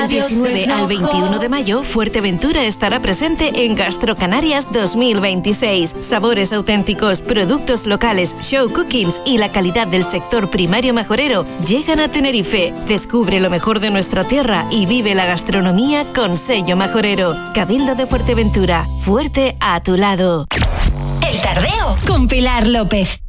Del 19 al 21 de mayo, Fuerteventura estará presente en Gastrocanarias 2026. Sabores auténticos, productos locales, show cookings y la calidad del sector primario majorero llegan a Tenerife. Descubre lo mejor de nuestra tierra y vive la gastronomía con sello majorero. Cabildo de Fuerteventura, fuerte a tu lado. El Tardeo con Pilar López.